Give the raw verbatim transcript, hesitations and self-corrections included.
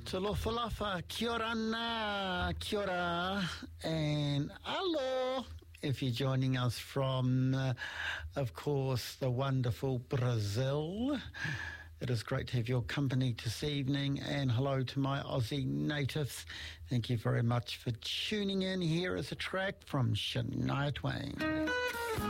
Talofa kia ora na, kia ora, and alo. If you're joining us from, uh, of course, the wonderful Brazil, it is great to have your company this evening, and hello to my Aussie natives. Thank you very much for tuning in. Here is a track from Shania Twain.